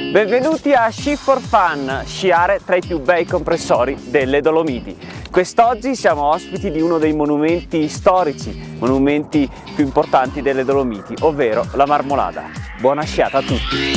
Benvenuti a Sci for Fun, sciare tra i più bei compressori delle Dolomiti. Quest'oggi siamo ospiti di uno dei monumenti storici, monumenti più importanti delle Dolomiti, ovvero la Marmolada. Buona sciata a tutti!